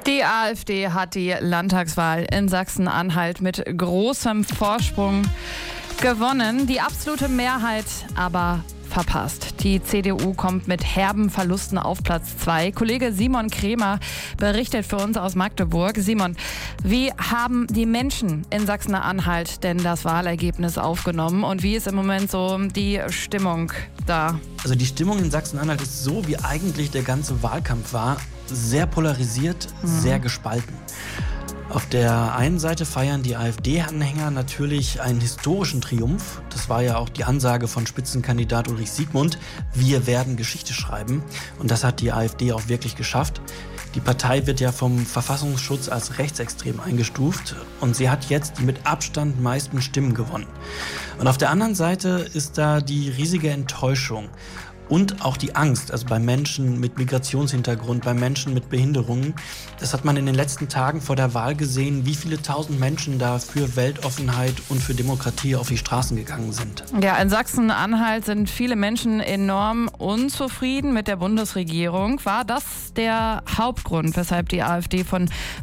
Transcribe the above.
Die AfD hat die Landtagswahl in Sachsen-Anhalt mit großem Vorsprung gewonnen. Die absolute Mehrheit aber verpasst. Die CDU kommt mit herben Verlusten auf Platz 2. Kollege Simon Kremer berichtet für uns aus Magdeburg. Simon, wie haben die Menschen in Sachsen-Anhalt denn das Wahlergebnis aufgenommen und wie ist im Moment so die Stimmung da? Also die Stimmung in Sachsen-Anhalt ist so, wie eigentlich der ganze Wahlkampf war. Sehr polarisiert, sehr gespalten. Auf der einen Seite feiern die AfD-Anhänger natürlich einen historischen Triumph. Das war ja auch die Ansage von Spitzenkandidat Ulrich Siegmund. Wir werden Geschichte schreiben. Und das hat die AfD auch wirklich geschafft. Die Partei wird ja vom Verfassungsschutz als rechtsextrem eingestuft. Und sie hat jetzt die mit Abstand meisten Stimmen gewonnen. Und auf der anderen Seite ist da die riesige Enttäuschung. Und auch die Angst, also bei Menschen mit Migrationshintergrund, bei Menschen mit Behinderungen. Das hat man in den letzten Tagen vor der Wahl gesehen, wie viele tausend Menschen da für Weltoffenheit und für Demokratie auf die Straßen gegangen sind. Ja, in Sachsen-Anhalt sind viele Menschen enorm unzufrieden mit der Bundesregierung. War das der Hauptgrund, weshalb die AfD von